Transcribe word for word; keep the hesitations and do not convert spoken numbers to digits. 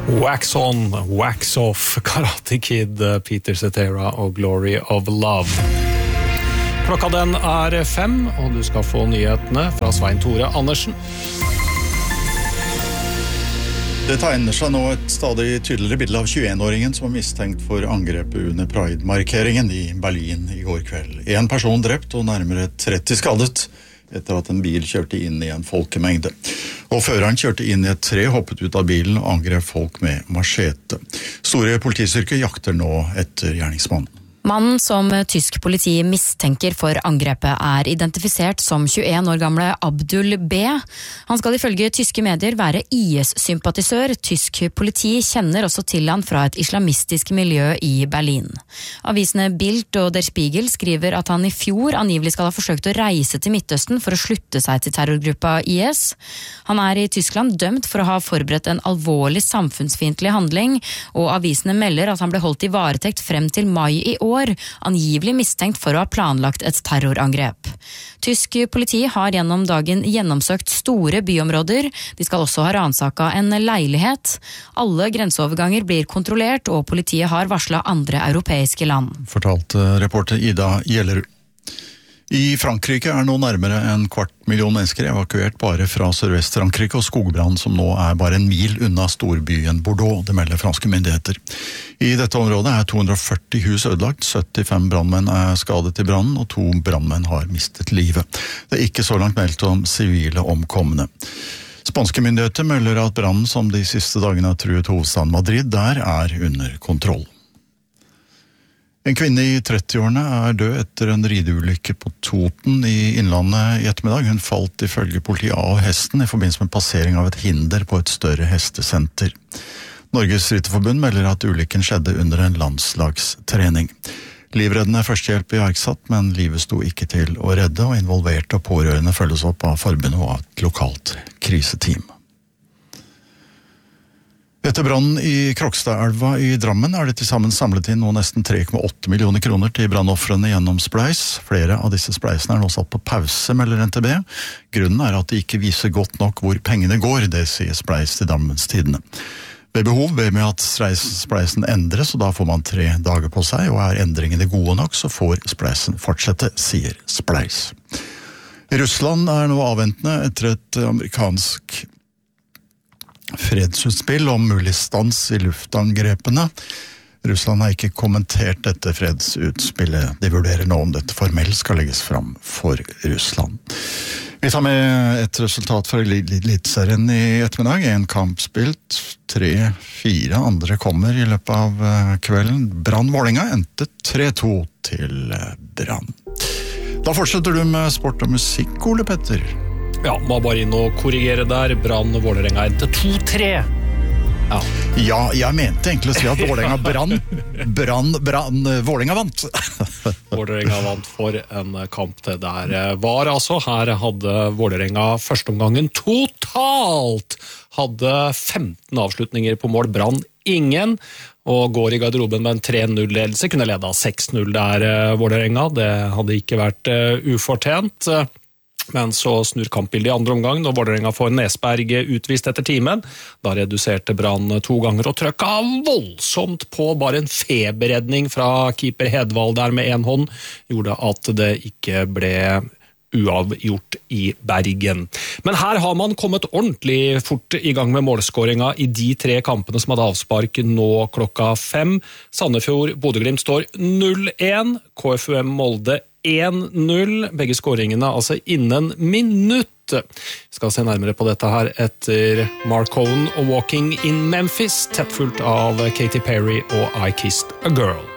Wax on, wax off, Karate Kid, Peter Cetera og Glory of Love. Klokka den er fem, og du skal få nyhetene fra Svein Tore Andersen. Det tegner seg nå et stadig tydeligere bilde av tjueen-åringen som var mistenkt for angrepet under Pride-markeringen i Berlin i går kveld. En person drept og nærmere tretti skadet etter at en bil kjørte inn i en folkemengde. Og føreren kjørte inn i et tre, hoppet ut av bilen og angrep folk med machete. Store politistyrker jakter nå etter gjerningsmannen. Mannen som tysk politi mistenker for angrepet er identifisert som tjueen år gamle Abdul B. Han skal ifølge tyske medier være I S-sympatisør. Tysk politi kjenner også til han fra et islamistisk miljø i Berlin. Avisene Bild og Der Spiegel skriver at han i fjor angivelig skal ha forsøkt å reise til Midtøsten for å slutte seg til terrorgruppa I S. Han er i Tyskland dømt for å ha forberedt en alvorlig samfunnsfiendtlig handling, og avisene melder at han ble holdt i varetekt frem til mai i år, angivelig mistenkt for å ha planlagt et terrorangrep. Tysk politi har gjennom dagen gjennomsøkt store byområder. De skal også ha ransaket en leilighet. Alle grenseoverganger blir kontrollert, og politiet har varslet andre europeiske land. Fortalte reporter Ida Gjellerud. I Frankrike er nå nærmere en kvart million mennesker evakuert bare fra Sørvest-Frankrike, og skogbrand som nå er bare en mil unna storbyen Bordeaux, det melder franske myndigheter. I dette området er to hundre og førti hus ødelagt, syttifem brandmenn er skadet i brannen, og to brandmenn har mistet livet. Det er ikke så langt meldt om sivile omkomne. Spanske myndigheter melder at brannen som de siste dagene har truet hovedstaden Madrid der er under kontroll. En kvinne i trettiårene er død etter en rideulykke på Toten i Innlandet i ettermiddag. Hun falt ifølge politiet av hesten i forbindelse med passering av et hinder på et større hestesenter. Norges Rytterforbund melder at ulykken skjedde under en landslagstrening. Livreddende førstehjelp er iverksatt, men livet sto ikke til å redde, og involverte og pårørende følges opp av forbundet og av et lokalt kriseteam. Etter brannen i Krokstadelva i Drammen er det til sammen samlet inn nå nesten tre komma åtte millioner kroner til brannoffrene gjennom Spleis. Flere av disse spleisene er nå satt på pause, melder N T B. Grunnen er at de ikke viser godt nok hvor pengene går, det sier Spleis til Drammens Tidende. Ved behov ber vi at spleisen endres, og da får man tre dager på seg, og er endringene gode nok, så får spleisen fortsette, sier Spleis. Russland er nå avventende etter et amerikansk fredsutspill om mulig stans i luftangrepene. Russland har ikke kommentert dette fredsutspillet. De vurderer nå om dette formelt skal legges fram for Russland. Vi tar med et resultat fra Eliteserien i ettermiddag. En kamp spilt, tre, fire andre kommer i løpet av kvelden. Brann-Vålerenga endte tre to til Brann. Da fortsetter du med sport og musikk, Ole Petter. Ja, må bare inn og korrigere der. Brann Vålerenga endte to tre. Ja. ja, jeg mente egentlig å si at Vålerenga brann, brann, brann, Vålerenga vant. Vålerenga vant for en kamp det der var altså. Her hadde Vålerenga førsteomgangen totalt. Hadde femten avslutninger på mål, Brann ingen. Og går i garderoben med en tre null-ledelse. Kunne leda seks null der Vålerenga. Det hadde ikke vært ufortjent. Men så snur kampbildet i andre omgang, når Vålerenga får Nesberg utvist etter timen. Da reduserte Brann to ganger og trøkka voldsomt på. Bare en feberredning fra keeper Hedvald der med en hånd gjorde at det ikke ble uavgjort i Bergen. Men her har man kommet ordentlig fort i gang med målskåringa i de tre kampene som hadde avspark nå klokka fem. Sandefjord Bodø-Glimt står null én, K F U M Molde én null, begge skåringene altså innen minutt. Vi skal se nærmere på dette her etter Mark Cohen og Walking in Memphis, tett fulgt av Katy Perry og I Kissed a Girl.